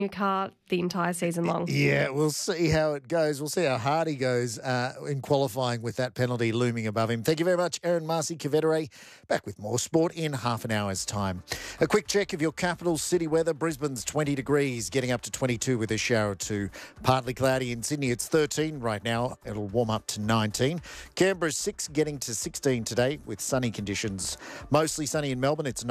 your car the entire season long. Yeah, we'll see how it goes. We'll see how hard he goes in qualifying with that penalty looming above him. Thank you very much, Aaron Marcy Cavetere. Back with more sport in half an hour's time. A quick check of your capital city weather. Brisbane's 20 degrees, getting up to 22 with a shower or two. Partly cloudy in Sydney. It's 13 right now. It'll warm up to 19. Canberra's 6, getting to 16 today with sunny conditions. Mostly sunny in Melbourne. It's